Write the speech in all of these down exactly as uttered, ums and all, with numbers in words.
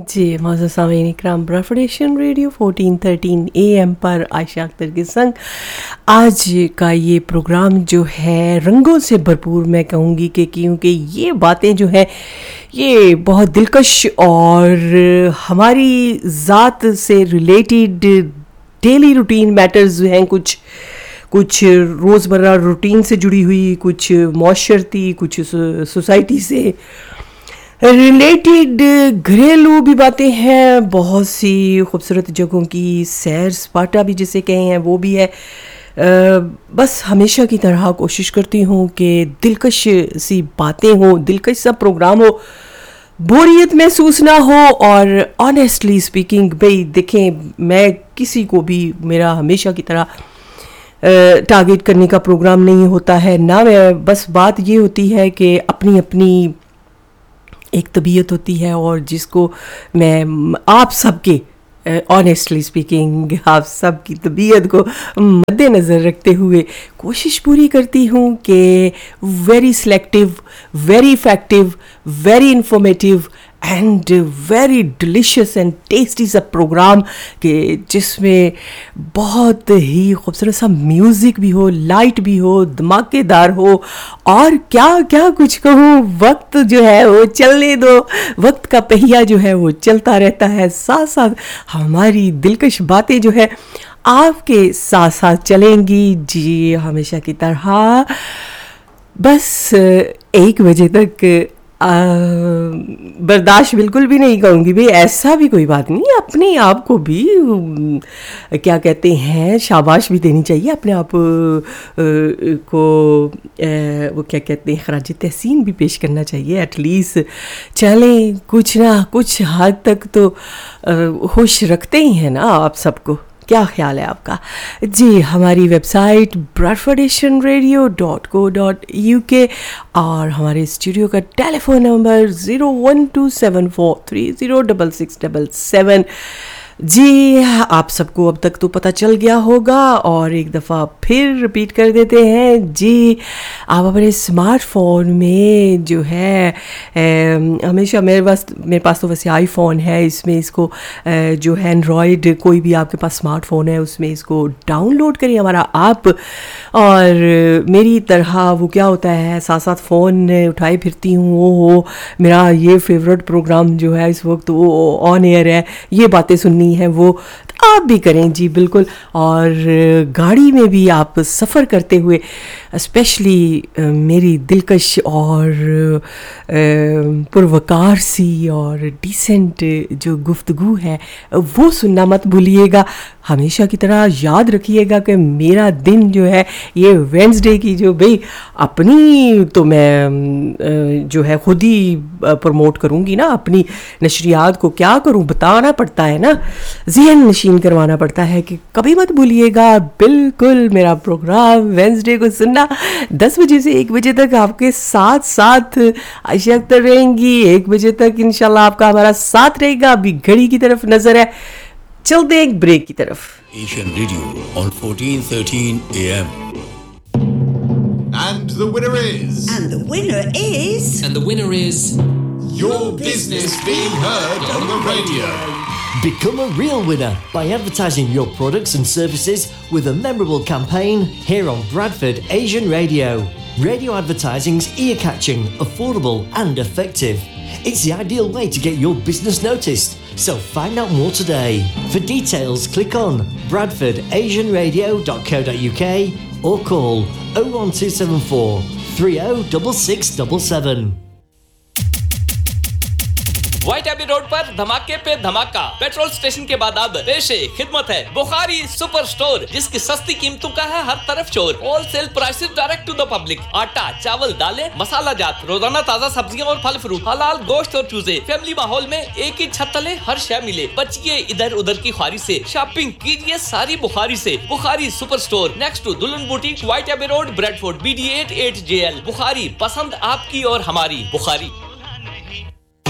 جی معزز سامعین اکرام، برافڈیشن radio fourteen thirteen A M پر عائشہ اختر کے سنگ آج کا یہ پروگرام جو ہے رنگوں سے بھرپور میں کہوں گی کہ کیونکہ یہ باتیں جو ہیں یہ بہت دلکش اور ہماری ذات سے ریلیٹڈ ڈیلی روٹین میٹرز ہیں، کچھ کچھ روزمرہ روٹین سے جڑی ہوئی، کچھ معاشرتی، کچھ سوسائٹی سے ریلیٹڈ گھریلو بھی باتیں ہیں، بہت سی خوبصورت جگہوں کی سیر سپاٹا بھی جسے کہیں ہیں وہ بھی ہے. بس ہمیشہ کی طرح کوشش کرتی ہوں کہ دلکش سی باتیں ہوں، دلکش سا پروگرام ہو، بوریت محسوس نہ ہو. اور آنیسٹلی اسپیکنگ بھئی دیکھیں، میں کسی کو بھی میرا ہمیشہ کی طرح ٹارگیٹ کرنے کا پروگرام نہیں ہوتا ہے، نہ میں، بس بات یہ ہوتی ہے کہ اپنی اپنی ایک طبیعت ہوتی ہے اور جس کو میں آپ سب کے آنیسٹلی اسپیکنگ آپ سب کی طبیعت کو مد نظر رکھتے ہوئے کوشش پوری کرتی ہوں کہ very selective, very effective, very informative and very delicious and tasty سا پروگرام کہ جس میں بہت ہی خوبصورت سا میوزک بھی ہو، لائٹ بھی ہو، دھماکے دار ہو، اور کیا کیا کچھ کہوں، وقت جو ہے وہ چلنے دو، وقت کا پہیہ جو ہے وہ چلتا رہتا ہے، ساتھ ساتھ ہماری دلکش باتیں جو ہے آپ کے ساتھ ساتھ چلیں گی. جی ہمیشہ کی طرح بس ایک بجے تک آ, برداشت بالکل بھی نہیں کہوں گی، بھئی ایسا بھی کوئی بات نہیں، اپنے آپ کو بھی کیا کہتے ہیں شاباش بھی دینی چاہیے، اپنے آپ کو وہ کیا کہتے ہیں خراج تحسین بھی پیش کرنا چاہیے. ایٹ لیسٹ چلیں کچھ نہ کچھ حد تک تو خوش رکھتے ہی ہیں نا آپ سب کو. کیا خیال ہے آپ کا؟ جی ہماری ویب سائٹ براڈفڈیشن ریڈیو ڈاٹ کو ڈاٹ یو کے اور ہمارے اسٹوڈیو کا ٹیلی phone number zero one to seven four three zero double six double seven. جی آپ سب کو اب تک تو پتہ چل گیا ہوگا اور ایک دفعہ پھر رپیٹ کر دیتے ہیں. جی آپ اپنے اسمارٹ فون میں جو ہے ہمیشہ، میرے پاس میرے پاس تو ویسے آئی فون ہے، اس میں اس کو جو ہے اینڈرائڈ کوئی بھی آپ کے پاس اسمارٹ فون ہے اس میں اس کو ڈاؤن لوڈ کریں ہمارا ایپ. اور میری طرح وہ کیا ہوتا ہے ساتھ ساتھ فون اٹھائے پھرتی ہوں، وہ ہو میرا یہ فیوریٹ پروگرام جو ہے اس وقت وہ آن ایئر ہے، یہ باتیں سننی ہے، وہ آپ بھی کریں. جی بالکل. اور گاڑی میں بھی آپ سفر کرتے ہوئے اسپیشلی میری دلکش اور پروکار سی اور ڈیسنٹ جو گفتگو ہے وہ سننا مت بھولیے گا. ہمیشہ کی طرح یاد رکھیے گا کہ میرا دن جو ہے یہ وینسڈے کی جو بھئی اپنی تو میں جو ہے خود ہی پروموٹ کروں گی نا، اپنی نشریات کو کیا کروں، بتانا پڑتا ہے نا، ذہن نشین کروانا پڑتا ہے کہ کبھی مت بھولیے گا بالکل میرا پروگرام وینسڈے کو سننا. دس بجے سے ایک بجے تک آپ کے ساتھ ساتھ عائشہ اختر رہیں گی. ایک بجے تک انشاءاللہ آپ کا ہمارا ساتھ رہے گا. ابھی گھڑی کی طرف نظر ہے، چلتے ایک بریک کی طرف. Asian radio on fourteen thirteen A M. And the winner is... And the winner is... And the winner is... Your business being heard on the radio. Become a real winner by advertising your products and services with a memorable campaign here on Bradford Asian Radio. Radio advertising's ear-catching, affordable and effective. It's the ideal way to get your business noticed. So find out more today. For details, click on bradford asian radio dot co dot U K or call oh one two seven four three oh six six seven seven. White Abbey road پر دھماکے پہ دھماکہ، petrol station کے بعد اب پیش خدمت ہے بخاری super store, جس کی سستی قیمتوں کا ہے ہر طرف شور. Whole cell prices direct to the public. آٹا، چاول، دالیں، مسالہ جات، روزانہ تازہ سبزیاں اور پھل فروٹ، حلال گوشت اور چوزے. فیملی ماحول میں ایک ہی چھت تلے ہر شے ملے. بچیے ادھر ادھر کی خواری سے، شاپنگ کیجیے ساری بخاری سے. بخاری سپر سٹور نیکسٹ ٹو دلہن boutique, white Abbey road, bread Ford, B D at at J L. بخاری، پسند آپ کی اور ہماری. بخاری.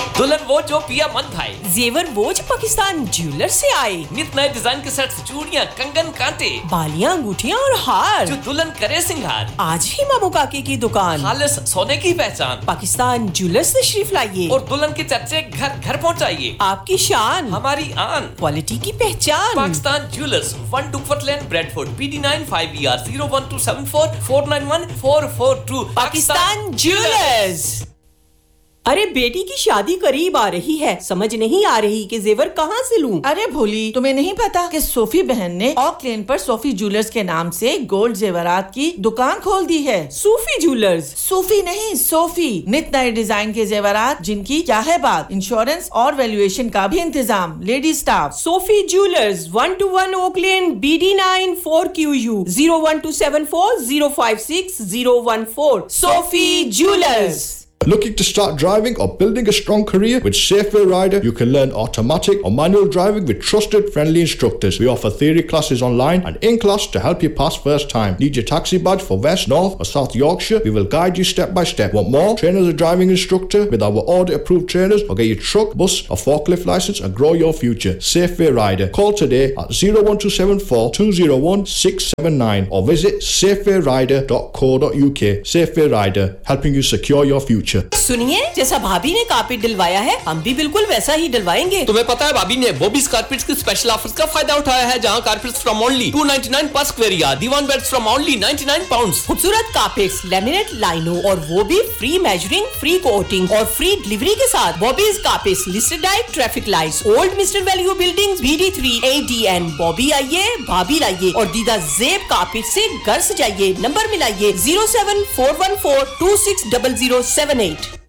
दुल्हन वो जो पिया मन भाई, जेवर वो जो पाकिस्तान ज्वेलर से आए, नित नए डिजाइन के सेट्स, चूड़ियां, कंगन, कांटे, बालियां, अंगूठियां और हार, जो दुल्हन करे सिंगार। आज ही मामू काके की दुकान, खालिस सोने की पहचान, पाकिस्तान ज्वेलर्स तशरीफ लाइए और दुल्हन के चर्चे घर घर पहुंचाइए। आपकी शान, हमारी आन, क्वालिटी की पहचान। Pakistan jewellers, one डुकवर्थ lane, Bradford, P D nine five E R zero one two seven four four nine one four four to. Pakistan jewellers. अरे बेटी की शादी करीब आ रही है, समझ नहीं आ रही कि जेवर कहाँ से लूं। अरे भोली, तुम्हें नहीं पता कि सोफी बहन ने ऑक लेन पर सोफी ज्वेलर्स के नाम से गोल्ड जेवरात की दुकान खोल दी है। सूफी ज्वेलर्स? सूफी नहीं, सोफी। नित नए डिजाइन के जेवरात जिनकी क्या है बात, इंश्योरेंस और वैल्यूएशन का भी इंतजाम, lady staff. Sophie jewellers, one two one okay lane, B D nine four Q U, zero one two seven four zero five six zero one four. Sophie jewellers. Looking to start driving or building a strong career with Safeway Rider? You can learn automatic or manual driving with trusted, friendly instructors. We offer theory classes online and in class to help you pass first time. Need your taxi badge for West, North or South Yorkshire? We will guide you step by step. Want more? Train as a driving instructor with our audit approved trainers, or get your truck, bus or forklift license and grow your future. Safeway Rider. Call today at zero one two seven four two zero one six seven nine or visit safeway rider dot co dot u k. Safeway Rider, helping you secure your future. सुनिए, जैसा भाभी ने carpet डलवाया है, हम भी बिल्कुल वैसा ही डलवाएंगे। तुम्हें पता है भाभी ने बॉबीज कारपेट्स की स्पेशल ऑफर्स का फायदा उठाया है, जहां carpets from only to ninety nine पर square yard, Diwan beds from only ninety nine pounds. खूबसूरत कारपेट्स, लैमिनेट लाइनों और वो भी फ्री मेजरिंग, फ्री कोटिंग और फ्री डिलीवरी के साथ। Bobby's carpets, listed diet, traffic lights, old mister value buildings, B D three A D N. Bobby आइए, भाभी लाइए और दीदा जेब कारपेट से घर सजाइए। Number मिलाइए zero seven four one four to six double zero seven eight.